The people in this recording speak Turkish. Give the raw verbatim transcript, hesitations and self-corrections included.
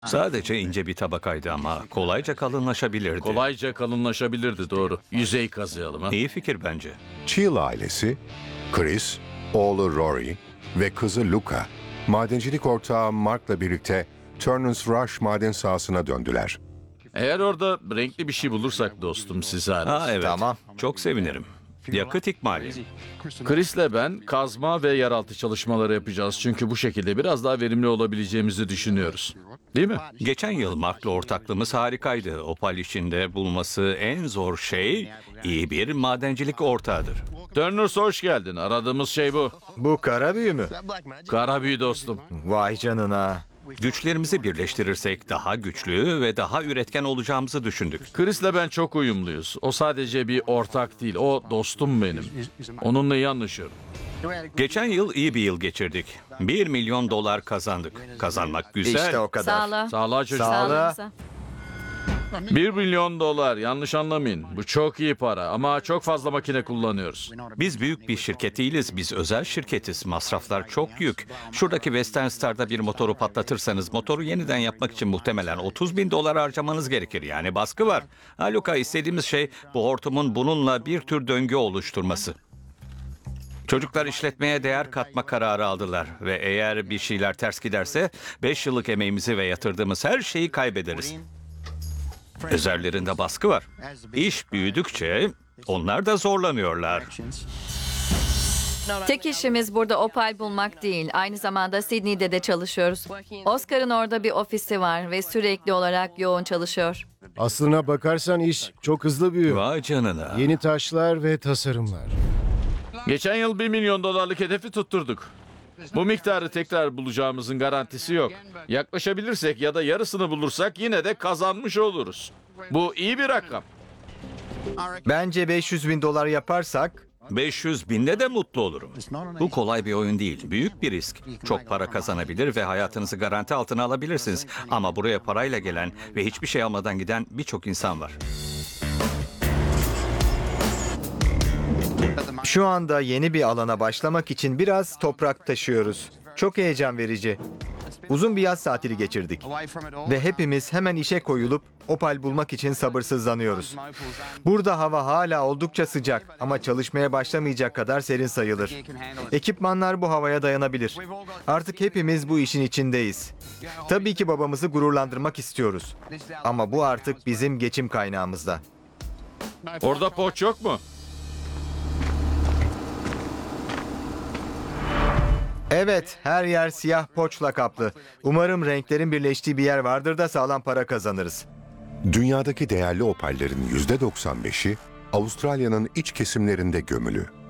Sadece ince bir tabakaydı ama kolayca kalınlaşabilirdi. Kolayca kalınlaşabilirdi, doğru. Yüzey kazıyalım ha. İyi fikir bence. Cheel ailesi, Chris, oğlu Rory ve kızı Luca, madencilik ortağı Mark'la birlikte Turners Rush maden sahasına döndüler. Eğer orada renkli bir şey bulursak dostum size ararız. Ha evet. Tamam. Çok sevinirim. Yakıt ikmali. Chris'le ben kazma ve yeraltı çalışmaları yapacağız. Çünkü bu şekilde biraz daha verimli olabileceğimizi düşünüyoruz. Değil mi? Geçen yıl Mark'la ortaklığımız harikaydı. Opal işinde bulması en zor şey iyi bir madencilik ortağıdır. Turners, hoş geldin. Aradığımız şey bu. Bu kara büyü mü? Kara büyü dostum. Vay canına. Güçlerimizi birleştirirsek daha güçlü ve daha üretken olacağımızı düşündük. Chris'le ben çok uyumluyuz. O sadece bir ortak değil. O dostum benim. Onunla iyi anlaşıyorum. Geçen yıl iyi bir yıl geçirdik. Bir milyon dolar kazandık. Kazanmak güzel. İşte o kadar. Sağla. Sağlığa çocuk. Sağ ol. Sağlığınıza. Bir milyon dolar. Yanlış anlamayın. Bu çok iyi para ama çok fazla makine kullanıyoruz. Biz büyük bir şirket değiliz. Biz özel şirketiz. Masraflar çok yük. Şuradaki Western Star'da bir motoru patlatırsanız motoru yeniden yapmak için muhtemelen otuz bin dolar harcamanız gerekir. Yani baskı var. Ha Luka, istediğimiz şey bu hortumun bununla bir tür döngü oluşturması. Çocuklar işletmeye değer katma kararı aldılar ve eğer bir şeyler ters giderse beş yıllık emeğimizi ve yatırdığımız her şeyi kaybederiz. Üzerlerinde baskı var. İş büyüdükçe onlar da zorlanıyorlar. Tek işimiz burada opal bulmak değil. Aynı zamanda Sydney'de de çalışıyoruz. Oscar'ın orada bir ofisi var ve sürekli olarak yoğun çalışıyor. Aslına bakarsan iş çok hızlı büyüyor. Vay canına. Yeni taşlar ve tasarımlar. Geçen yıl bir milyon dolarlık hedefi tutturduk. Bu miktarı tekrar bulacağımızın garantisi yok. Yaklaşabilirsek ya da yarısını bulursak yine de kazanmış oluruz. Bu iyi bir rakam. Bence beş yüz bin dolar yaparsak beş yüz binde de mutlu olurum. Bu kolay bir oyun değil. Büyük bir risk. Çok para kazanabilir ve hayatınızı garanti altına alabilirsiniz. Ama buraya parayla gelen ve hiçbir şey almadan giden birçok insan var. şu anda yeni bir alana başlamak için biraz toprak taşıyoruz. Çok heyecan verici. Uzun bir yaz tatili geçirdik. Ve hepimiz hemen işe koyulup opal bulmak için sabırsızlanıyoruz. Burada hava hala oldukça sıcak ama çalışmaya başlamayacak kadar serin sayılır. Ekipmanlar bu havaya dayanabilir. Artık hepimiz bu işin içindeyiz. Tabii ki babamızı gururlandırmak istiyoruz. Ama bu artık bizim geçim kaynağımızda. Orada poç yok mu? Evet, her yer siyah poçla kaplı. Umarım renklerin birleştiği bir yer vardır da sağlam para kazanırız. Dünyadaki değerli opallerin yüzde doksan beşi Avustralya'nın iç kesimlerinde gömülü.